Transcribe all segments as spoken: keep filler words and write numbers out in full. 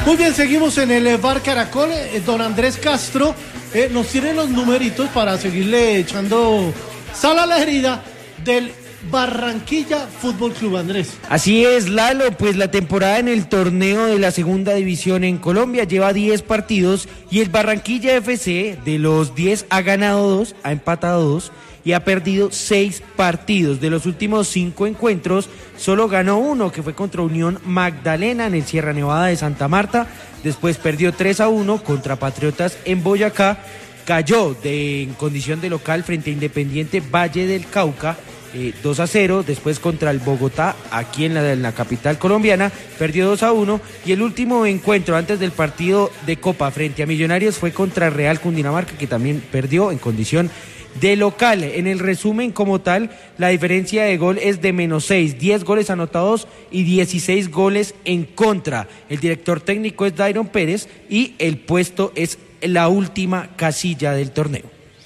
Muy bien, seguimos en el Bar Caracol. Eh, don Andrés Castro eh, nos tiene los numeritos para seguirle echando sal a la herida del Barranquilla Fútbol Club. Andrés. Así es, Lalo, pues la temporada en el torneo de la segunda división en Colombia lleva diez partidos y el Barranquilla F C de los diez ha ganado dos, ha empatado dos y ha perdido seis partidos. De los últimos cinco encuentros solo ganó uno, que fue contra Unión Magdalena en el Sierra Nevada de Santa Marta. Después perdió tres a uno contra Patriotas en Boyacá. Cayó de, en condición de local frente a Independiente Valle del Cauca, Eh, dos a cero, después contra el Bogotá, aquí en la, en la capital colombiana, perdió dos a uno, y el último encuentro antes del partido de Copa frente a Millonarios fue contra Real Cundinamarca, que también perdió en condición de local. En el resumen como tal, la diferencia de gol es de menos seis, diez goles anotados y dieciséis goles en contra. El director técnico es Dairon Pérez y el puesto es la última casilla del torneo.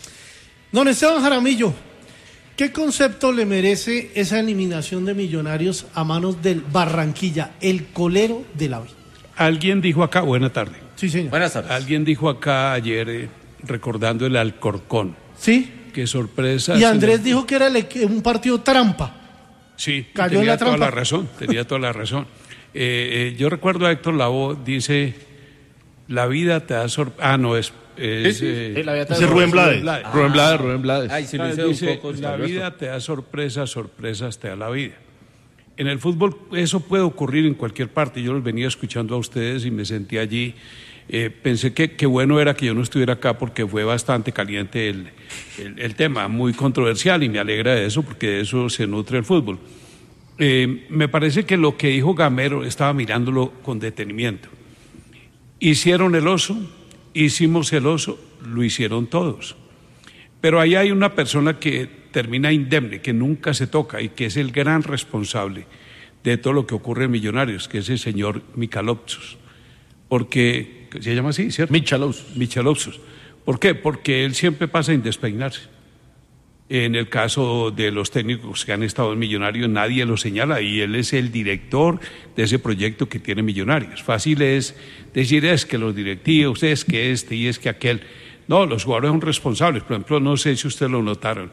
Don Esteban Jaramillo, ¿qué concepto le merece esa eliminación de Millonarios a manos del Barranquilla, el colero de la vida? Alguien dijo acá, buena tarde. Sí, señor. Buenas tardes. Alguien dijo acá ayer, eh, recordando el Alcorcón. Sí. Qué sorpresa. Y Andrés la... dijo que era el, un partido trampa. Sí, cayó tenía en la toda trampa. la razón, tenía toda la razón. Eh, eh, yo recuerdo a Héctor Lavoe, dice, la vida te da sorpresa. Ah, no, es... Es, sí, sí. eh, Sí, la vida te da Ese es Rubén sorpresa. Blades. Ah. Rubén Blades, Rubén Blades. Ay, si lo Ah, hice dice, un poco, la está vida te da sorpresas, sorpresas te da la vida. En el fútbol eso puede ocurrir en cualquier parte. Yo los venía escuchando a ustedes y me sentí allí. Eh, pensé que, que bueno era que yo no estuviera acá porque fue bastante caliente el, el, el tema, muy controversial, y me alegra de eso porque de eso se nutre el fútbol. Eh, me parece que lo que dijo Gamero, estaba mirándolo con detenimiento. Hicieron el oso, hicimos el oso, lo hicieron todos. Pero ahí hay una persona que termina indemne, que nunca se toca y que es el gran responsable de todo lo que ocurre en Millonarios, que es el señor Michalopoulos. Porque, se llama así, ¿cierto? Michalopoulos. Michalopoulos. ¿Por qué? Porque él siempre pasa sin despeinarse. En el caso de los técnicos que han estado en Millonarios, nadie lo señala y él es el director de ese proyecto que tiene Millonarios. Fácil es decir, es que los directivos, es que este y es que aquel. No, los jugadores son responsables. Por ejemplo, no sé si ustedes lo notaron,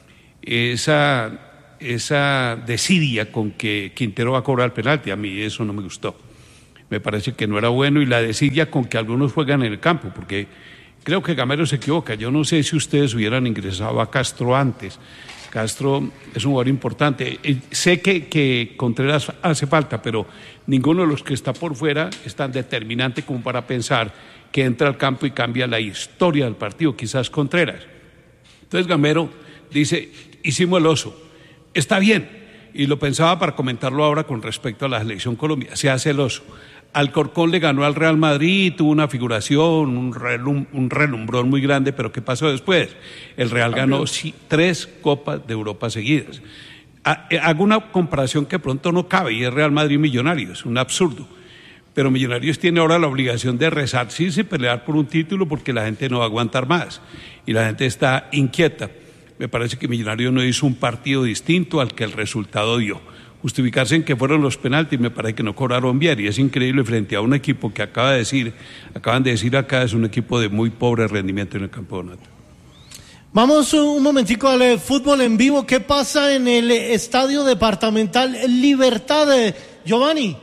esa, esa desidia con que Quintero va a cobrar el penalti, a mí eso no me gustó. Me parece que no era bueno, y la desidia con que algunos juegan en el campo, porque creo que Gamero se equivoca. Yo no sé si ustedes hubieran ingresado a Castro antes. Castro es un jugador importante. Sé que, que Contreras hace falta, pero ninguno de los que está por fuera es tan determinante como para pensar que entra al campo y cambia la historia del partido, quizás Contreras. Entonces Gamero dice, hicimos el oso, está bien, y lo pensaba para comentarlo ahora con respecto a la selección Colombia, se hace el oso. Alcorcón le ganó al Real Madrid, tuvo una figuración, un, relum, un relumbrón muy grande, pero ¿qué pasó después? El Real ganó sí, tres Copas de Europa seguidas. Hago una comparación que pronto no cabe, y es Real Madrid Millonarios, un absurdo. Pero Millonarios tiene ahora la obligación de resarcirse y pelear por un título, porque la gente no va a aguantar más y la gente está inquieta. Me parece que Millonarios no hizo un partido distinto al que el resultado dio. Justificarse en que fueron los penaltis, me parece que no cobraron bien, y es increíble frente a un equipo que acaba de decir, acaban de decir acá, es un equipo de muy pobre rendimiento en el campeonato. Vamos un momentico al eh, fútbol en vivo. ¿Qué pasa en el eh, Estadio Departamental Libertad, eh, Giovanni?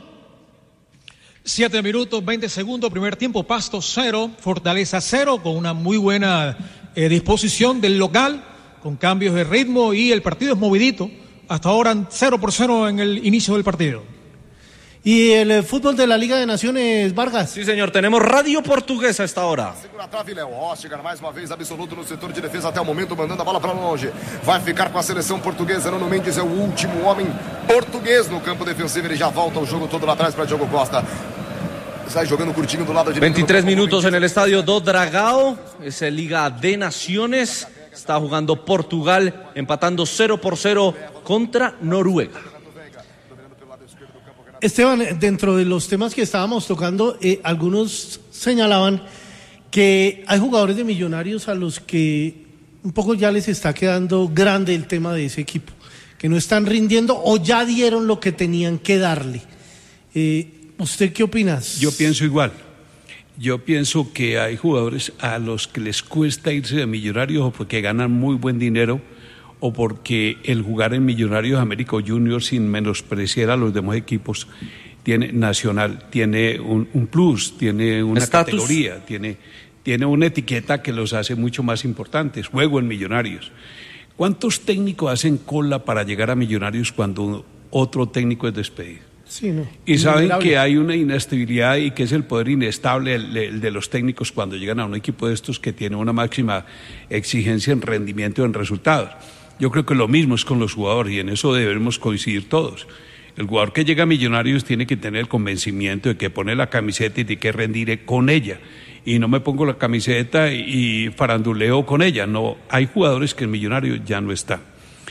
Siete minutos, veinte segundos, primer tiempo, Pasto cero, Fortaleza cero, con una muy buena eh, disposición del local, con cambios de ritmo, y el partido es movidito, hasta ahora cero por cero en el inicio del partido. ¿Y el eh, fútbol de la Liga de Naciones, Vargas? Sí, señor, tenemos Radio Portuguesa a esta hora. Segura a trave, Léo Oscar, mais uma vez absoluto no setor de defesa até o momento, mandando a bola para longe. Vai ficar com a seleção portuguesa. Nuno Mendes é o último homem português no campo defensivo. Ele já volta o jogo todo lá atrás para Diogo Costa. Sai jogando curtinho do lado direito. veintitrés minutos en el estadio do Dragao, es el Liga de Naciones. Está jugando Portugal, empatando cero por cero contra Noruega. Esteban, dentro de los temas que estábamos tocando, eh, algunos señalaban que hay jugadores de Millonarios a los que un poco ya les está quedando grande el tema de ese equipo, que no están rindiendo o ya dieron lo que tenían que darle. Eh, ¿Usted qué opinas? Yo pienso igual. Yo pienso que hay jugadores a los que les cuesta irse de Millonarios o porque ganan muy buen dinero o porque el jugar en Millonarios América Junior, sin menospreciar a los demás equipos, tiene nacional, tiene un, un plus, tiene una Estatus. categoría, tiene, tiene una etiqueta que los hace mucho más importantes. Juego en Millonarios. ¿Cuántos técnicos hacen cola para llegar a Millonarios cuando otro técnico es despedido? Sí, no. Y saben Innegable. que hay una inestabilidad y que es el poder inestable el, el de los técnicos cuando llegan a un equipo de estos que tiene una máxima exigencia en rendimiento y en resultados. Yo creo que lo mismo es con los jugadores y en eso debemos coincidir todos. El jugador que llega a Millonarios tiene que tener el convencimiento de que pone la camiseta y tiene que rendir con ella. Y no me pongo la camiseta y faranduleo con ella. No, hay jugadores que en Millonarios ya no están.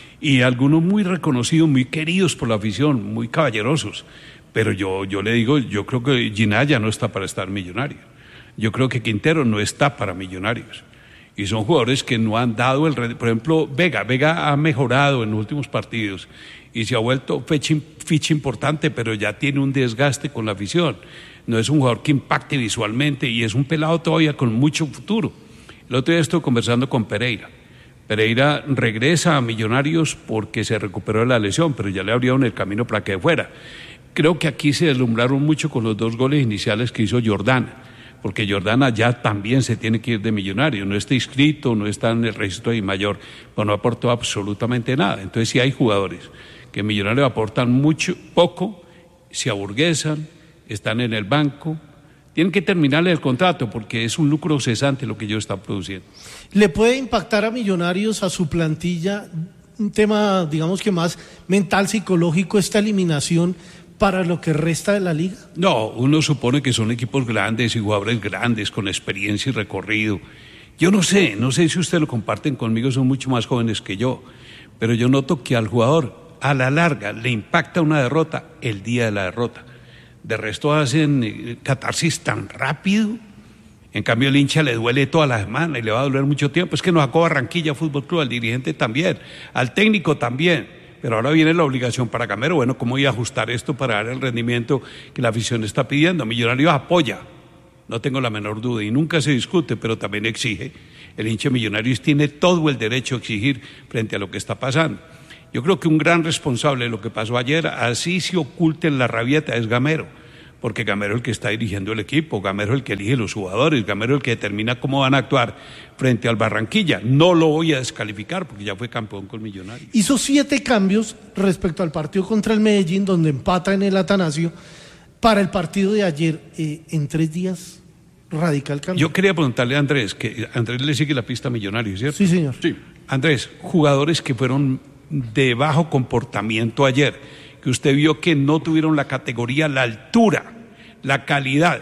Y algunos muy reconocidos, muy queridos por la afición, muy caballerosos. Pero yo, yo le digo, yo creo que Ginás no está para estar Millonario. Yo creo que Quintero no está para Millonarios. Y son jugadores que no han dado el... Por ejemplo, Vega. Vega ha mejorado en los últimos partidos y se ha vuelto ficha, ficha importante, pero ya tiene un desgaste con la afición. No es un jugador que impacte visualmente y es un pelado todavía con mucho futuro. El otro día estuve conversando con Pereira. Pereira regresa a Millonarios porque se recuperó de la lesión, pero ya le abrieron el camino para que fuera. Creo que aquí se deslumbraron mucho con los dos goles iniciales que hizo Jordana, porque Jordana ya también se tiene que ir de Millonarios, no está inscrito, no está en el registro de mayor, pero no aportó absolutamente nada. Entonces sí hay jugadores que en Millonarios aportan mucho, poco, se aburguesan, están en el banco, tienen que terminarle el contrato porque es un lucro cesante lo que ellos están produciendo. ¿Le puede impactar a Millonarios, a su plantilla, un tema, digamos que más mental, psicológico, esta eliminación para lo que resta de la liga? No, uno supone que son equipos grandes y jugadores grandes con experiencia y recorrido. Yo no sé, no sé si ustedes lo comparten conmigo, son mucho más jóvenes que yo, pero yo noto que al jugador a la larga le impacta una derrota el día de la derrota. De resto hacen catarsis tan rápido. En cambio el hincha le duele toda la semana y le va a doler mucho tiempo. Es que nos sacó Barranquilla Fútbol Club, al dirigente también, al técnico también. Pero ahora viene la obligación para Gamero. Bueno, ¿cómo voy a ajustar esto para dar el rendimiento que la afición está pidiendo? Millonarios apoya, no tengo la menor duda, y nunca se discute, pero también exige. El hincha de Millonarios tiene todo el derecho a exigir frente a lo que está pasando. Yo creo que un gran responsable de lo que pasó ayer, así se oculte en la rabieta, es Gamero, porque Gamero es el que está dirigiendo el equipo, Gamero es el que elige los jugadores, Gamero es el que determina cómo van a actuar frente al Barranquilla. No lo voy a descalificar porque ya fue campeón con Millonarios. Hizo siete cambios respecto al partido contra el Medellín, donde empata en el Atanasio, para el partido de ayer, eh, en tres días, radical cambio. Yo quería preguntarle a Andrés, que Andrés le sigue la pista a Millonarios, ¿cierto? Sí, señor. Sí. Andrés, jugadores que fueron de bajo comportamiento ayer, que usted vio que no tuvieron la categoría, la altura, la calidad.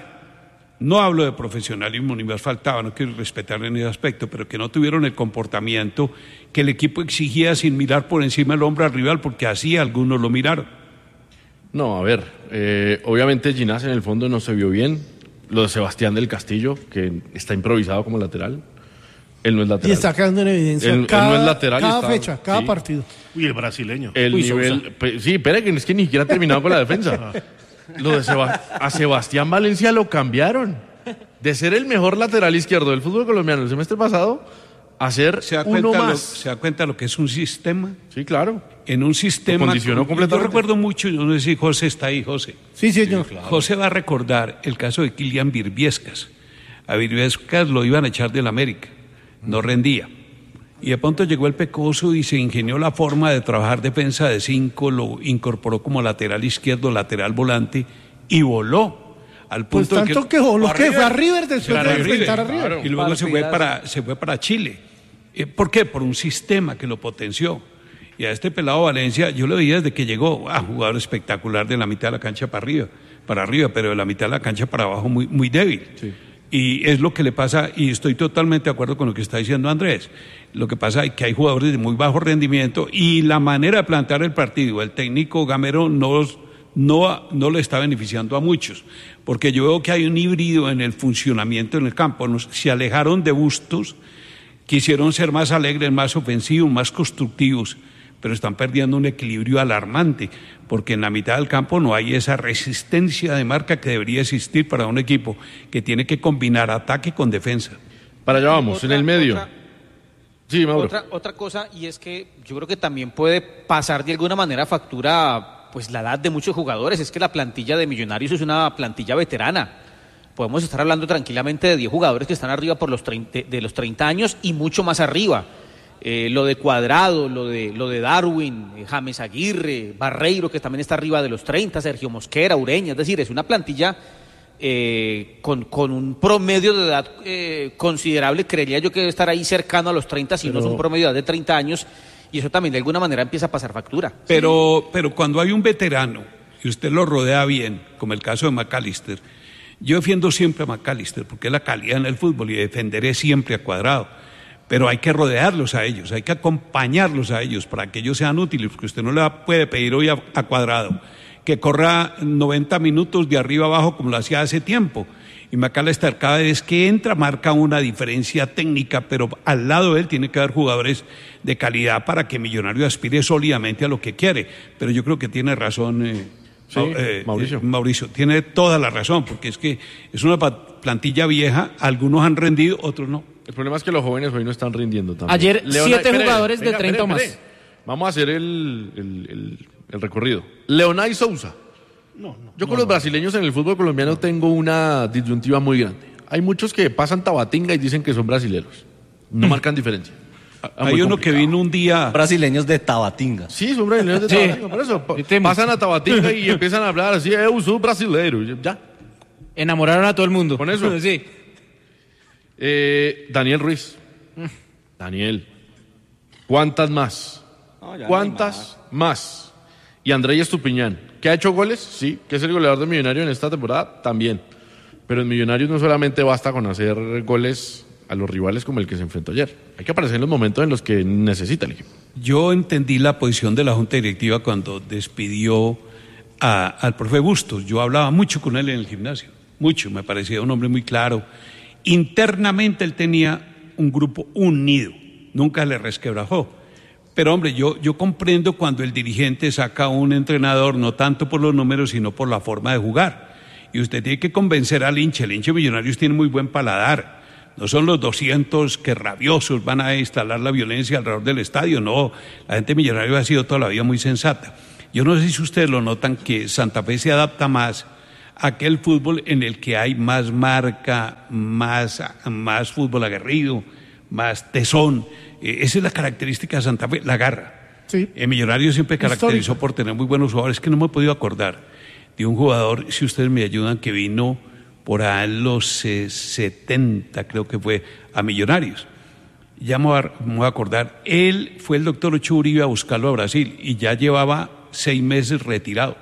No hablo de profesionalismo, ni más faltaba, no quiero respetar en ese aspecto, pero que no tuvieron el comportamiento que el equipo exigía sin mirar por encima del hombro al rival, porque así algunos lo miraron. No, a ver, eh, obviamente Ginás en el fondo no se vio bien. Lo de Sebastián del Castillo, que está improvisado como lateral. Él no es lateral. Y está quedando en evidencia Él- él cada, no es lateral y cada está- fecha, cada sí. partido. Uy, el brasileño. El Uy, nivel, Sousa. pe- sí, espera, que es que ni siquiera ha terminado con la defensa. Lo de Seba- a Sebastián Valencia lo cambiaron. De ser el mejor lateral izquierdo del fútbol colombiano el semestre pasado, a ser ¿Se da uno cuenta, lo, más. se da cuenta lo que es un sistema? Sí, claro. En un sistema... Lo condicionó Yo completamente. recuerdo mucho, yo no sé si José está ahí, José. Sí, señor. José va a recordar el caso de Kylian Birbiescas. A Birbiescas lo iban a echar del América, no rendía. Y de pronto llegó el Pecoso y se ingenió la forma de trabajar defensa de cinco, lo incorporó como lateral izquierdo, lateral volante y voló. Al Pues punto de tanto que voló, que fue a River después Fue a de River, enfrentar a River. claro. Y luego se fue para, se fue para Chile. Eh, ¿Por qué? Por un sistema que lo potenció. Y a este pelado Valencia, yo lo veía desde que llegó, ah, jugador espectacular de la mitad de la cancha para arriba, para arriba, pero de la mitad de la cancha para abajo muy, muy débil. Sí. Y es lo que le pasa, y estoy totalmente de acuerdo con lo que está diciendo Andrés. Lo que pasa es que hay jugadores de muy bajo rendimiento y la manera de plantear el partido, el técnico Gamero no, no, no le está beneficiando a muchos, porque yo veo que hay un híbrido en el funcionamiento en el campo. Nos, se alejaron de Bustos, quisieron ser más alegres, más ofensivos, más constructivos, pero están perdiendo un equilibrio alarmante, porque en la mitad del campo no hay esa resistencia de marca que debería existir para un equipo que tiene que combinar ataque con defensa. Para allá vamos, Otra, en el medio. Otra, sí, Mauro. Otra, otra cosa, y es que yo creo que también puede pasar de alguna manera factura pues la edad de muchos jugadores. Es que la plantilla de Millonarios es una plantilla veterana. Podemos estar hablando tranquilamente de diez jugadores que están arriba por los treinta, de los treinta años y mucho más arriba. Eh, lo de Cuadrado, lo de, lo de Darwin, eh, James Aguirre, Barreiro, que también está arriba de los treinta, Sergio Mosquera, Ureña, es decir, es una plantilla eh, con, con un promedio de edad eh, considerable, creería yo que debe estar ahí cercano a los treinta, si pero... no es un promedio de edad de treinta años, y eso también de alguna manera empieza a pasar factura. Pero, sí. pero cuando hay un veterano y usted lo rodea bien, como el caso de McAllister, yo defiendo siempre a McAllister, porque es la calidad en el fútbol, y defenderé siempre a Cuadrado. Pero hay que rodearlos a ellos, hay que acompañarlos a ellos para que ellos sean útiles, porque usted no le puede pedir hoy a, a Cuadrado que corra noventa minutos de arriba abajo como lo hacía hace tiempo. Y McAllister cada vez que entra marca una diferencia técnica, pero al lado de él tiene que haber jugadores de calidad para que Millonario aspire sólidamente a lo que quiere. Pero yo creo que tiene razón eh, sí, eh, Mauricio. Eh, Mauricio, tiene toda la razón, porque es que es una plantilla vieja, algunos han rendido, otros no. El problema es que los jóvenes hoy no están rindiendo también. Ayer Leona, siete espere, jugadores venga, de treinta o más. Espere. Vamos a hacer el, el, el, el recorrido. Leonay Sousa. No, no, Yo con no, los no. brasileños en el fútbol colombiano no. tengo una disyuntiva muy grande. Hay muchos que pasan Tabatinga y dicen que son brasileros. No mm. marcan diferencia. Hay uno complicado. Que vino un día... Brasileños de Tabatinga. Sí, son brasileños de Tabatinga. Sí. Por eso pa- pasan a Tabatinga y empiezan a hablar así, eu soy brasileiro. Ya. Enamoraron a todo el mundo. Con eso. Sí. Eh, Daniel Ruiz. Daniel. ¿Cuántas más? No, ¿Cuántas no más? más? Y Andrés Estupiñán. ¿Que ha hecho goles? Sí. ¿Que es el goleador de Millonario en esta temporada? También. Pero en Millonarios no solamente basta con hacer goles a los rivales como el que se enfrentó ayer. Hay que aparecer en los momentos en los que necesita el equipo. Yo entendí la posición de la Junta Directiva cuando despidió a, al profe Bustos. Yo hablaba mucho con él en el gimnasio. Mucho. Me parecía un hombre muy claro. Internamente él tenía un grupo unido. Nunca le resquebrajó. Pero hombre, yo, yo comprendo cuando el dirigente saca a un entrenador, no tanto por los números, sino por la forma de jugar. Y usted tiene que convencer al hincha. El hincha de Millonarios tiene muy buen paladar. No son los doscientos que rabiosos van a instalar la violencia alrededor del estadio. No, la gente de Millonarios ha sido toda la vida muy sensata. Yo no sé si ustedes lo notan que Santa Fe se adapta más a aquel fútbol en el que hay más marca, más, más fútbol aguerrido, más tesón. Eh, esa es la característica de Santa Fe, la garra. Sí. El Millonario siempre caracterizó Histórico. por tener muy buenos jugadores. Es que no me he podido acordar de un jugador, si ustedes me ayudan, que vino por allá en los eh, setenta, creo que fue, a Millonarios. Ya me voy, a, me voy a acordar. Él fue el doctor Ochoa Uribe a buscarlo a Brasil y ya llevaba seis meses retirado.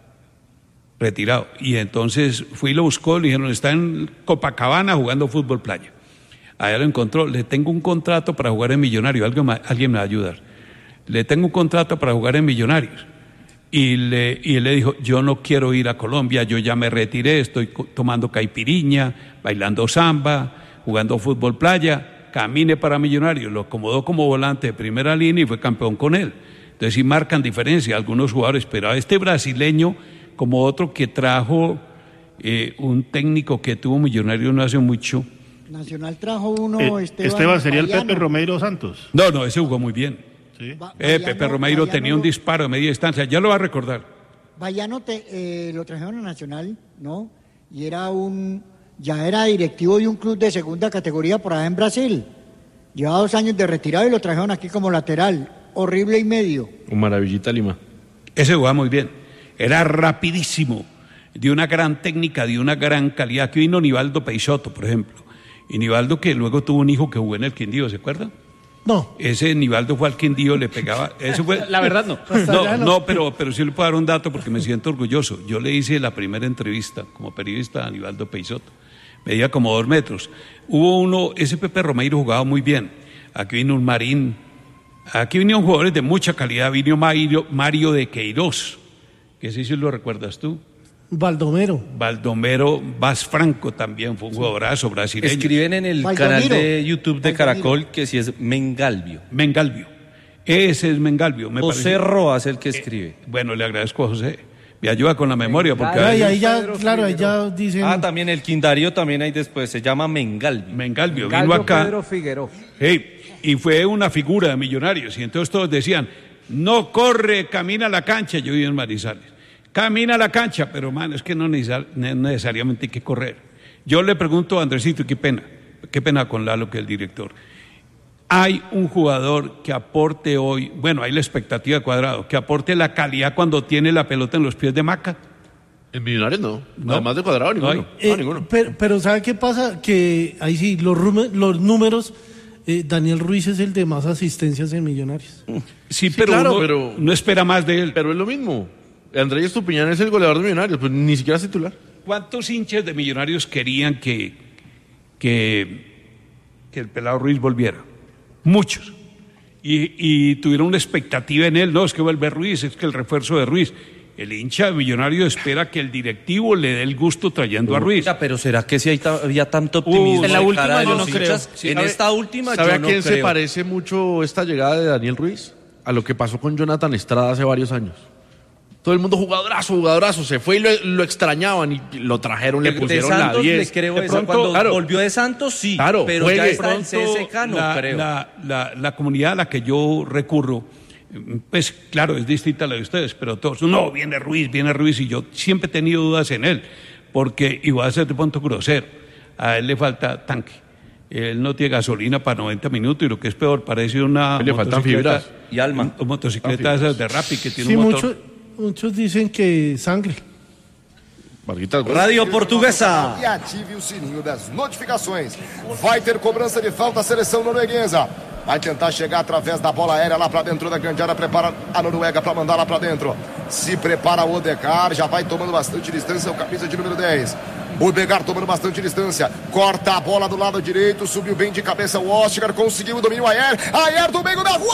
Retirado. Y entonces fui y lo buscó, le dijeron, está en Copacabana jugando fútbol playa. Allá lo encontró, le tengo un contrato para jugar en Millonarios, alguien, alguien me va a ayudar. Le tengo un contrato para jugar en Millonarios. Y, le, y él le dijo, yo no quiero ir a Colombia, yo ya me retiré, estoy tomando caipiriña, bailando samba, jugando fútbol playa, camine para Millonarios. Lo acomodó como volante de primera línea y fue campeón con él. Entonces sí marcan diferencia algunos jugadores, pero a este brasileño, como otro que trajo eh, un técnico que tuvo Millonarios no hace mucho. Nacional trajo uno, eh, Esteban, Esteban sería Bayano. el Pepe Romeiro Santos. No, no, ese jugó muy bien. Sí. Ba- Eh, Bayano- Pepe Romeiro Bayano tenía un lo- disparo de media distancia, ya lo va a recordar. Bayano te, eh, lo trajeron a Nacional, ¿no? Y era un, ya era directivo de un club de segunda categoría por allá en Brasil. Llevaba dos años de retirado y lo trajeron aquí como lateral. Horrible y medio. Un maravillita Lima. Ese jugaba muy bien, era rapidísimo, de una gran técnica, de una gran calidad. Aquí vino Nivaldo Peixoto, por ejemplo. Y Nivaldo que luego tuvo un hijo que jugó en el Quindío, ¿se acuerdan? No. Ese Nivaldo fue al Quindío, le pegaba. Eso fue. La verdad no. No, no, pero, pero sí le puedo dar un dato porque me siento orgulloso. Yo le hice la primera entrevista como periodista a Nivaldo Peixoto. Medía como dos metros. Hubo uno, ese Pepe Romeiro jugaba muy bien. Aquí vino un Marín. Aquí vinieron jugadores de mucha calidad. Vino Mario, Mario de Queiroz, que ese sí lo recuerdas tú. Baldomero. Baldomero Vaz Franco también fue un jugadorazo brasileño. Escriben en el Valdomiro. canal de YouTube de Valdomiro. Caracol que si es Mengalvio. Mengalvio. Ese es Mengalvio. Me José parece. Roa es el que escribe. Eh, bueno, le agradezco a José. Me ayuda con la memoria porque a Ahí, veces- ahí ya, claro, ahí ya dicen. Ah, también el Quindario también hay después, se llama Mengalvio. Mengalvio vino Calvo acá. Pedro Figueroa. Hey, y fue una figura de Millonarios. Y entonces todos decían, no corre, camina a la cancha. Yo vivo en Manizales. Camina a la cancha, pero man, es que no necesar- no necesariamente hay que correr. Yo le pregunto a Andresito, qué pena, qué pena con Lalo, que es el director. Hay un jugador que aporte hoy, bueno, hay la expectativa de Cuadrado, que aporte la calidad cuando tiene la pelota en los pies de Maca. En Millonarios no. No. Además de Cuadrado, No ninguno. hay. No, Eh, ninguno. pero, pero ¿sabe qué pasa? Que ahí sí, los, rume- los números, eh, Daniel Ruiz es el de más asistencias en Millonarios. Sí, pero, claro, uno pero- no espera más de él. Pero es lo mismo. Andrés Estupiñán es el goleador de Millonarios, pues ni siquiera es titular. ¿Cuántos hinchas de Millonarios querían que, que, que el pelado Ruiz volviera? Muchos. Y, y tuvieron una expectativa en él. No, es que vuelve Ruiz, es que el refuerzo de Ruiz. El hincha de Millonarios espera que el directivo le dé el gusto trayendo a Ruiz. Oiga, pero ¿será que si hay ta- había tanto optimismo Uh, en la de última cara de yo los no creo. hinchas? Sí, en ¿sabe- esta última ¿Sabe yo a no quién se creo. parece mucho esta llegada de Daniel Ruiz? A lo que pasó con Jonathan Estrada hace varios años. Todo el mundo jugadorazo, jugadorazo, se fue y lo, lo extrañaban y lo trajeron, le De pusieron Santos la diez. le creo De eso. pronto, Cuando claro. volvió de Santos, sí. Claro, pero juegue. ya está en Pronto, C S K, no la, creo. La, la, la comunidad a la que yo recurro, pues claro, es distinta a la de ustedes, pero todos, no, viene Ruiz, viene Ruiz, y yo siempre he tenido dudas en él, porque, y voy a ser de punto grosero, a él le falta tanque. Él no tiene gasolina para noventa minutos y lo que es peor, parece una Le faltan motocicleta- fibras. Y alma. un- motocicleta esas de Rappi que tiene Sí, un motor. muchos, muchos dicen que sangre. Marquitas, gol. Radio Portuguesa. E ative o sininho das notificações. Vai ter cobrança de falta a seleção norueguesa. Vai tentar chegar através da bola aérea lá pra dentro da grande área. Prepara a Noruega pra mandar lá pra dentro. Se prepara o Odegaard. Já vai tomando bastante distância. O camisa de número dez. Odegaard tomando bastante distância. Corta a bola do lado direito. Subiu bem de cabeça o Oscar. Conseguiu o domínio aéreo. Ayer do meio da rua.